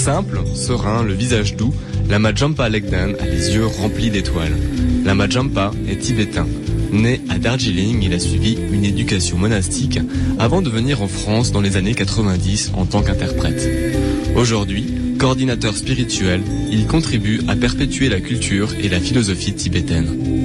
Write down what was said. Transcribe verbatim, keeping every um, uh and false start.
Simple, serein, le visage doux, Lama Jampa Legdan a les yeux remplis d'étoiles. Lama Jampa est tibétain. Né à Darjeeling, il a suivi une éducation monastique avant de venir en France dans les années quatre-vingt-dix en tant qu'interprète. Aujourd'hui, coordinateur spirituel, il contribue à perpétuer la culture et la philosophie tibétaine.